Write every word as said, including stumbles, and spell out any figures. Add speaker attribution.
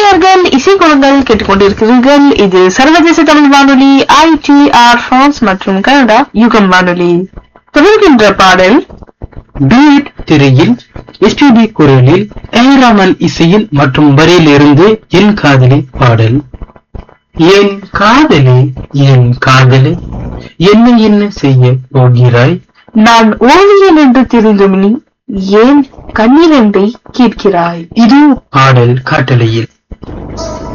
Speaker 1: நேயர்கள் இசைக்குழுங்கள் கேட்டுக்கொண்டிருக்கிறீர்கள். இது சர்வதேச தமிழ் வானொலி ஐ டி ஆர் பிரான்ஸ் மற்றும் கனடா யுகம் வானொலி. தொடர்கின்ற பாடல்
Speaker 2: டூயட் திரையில் எஸ்பிபி குரலில் ஏராமல் இசையில் மற்றும் வரியில் இருந்து என் காதலி பாடல். என் காதலி என் காதலி என்ன என்ன செய்ய போகிறாய்?
Speaker 1: நான் ஓவியன் என்று தெரிந்தும் நீ ஏன் கண்ணீரெண்டை கேட்கிறாய்?
Speaker 2: இது பாடல் காட்டலையில்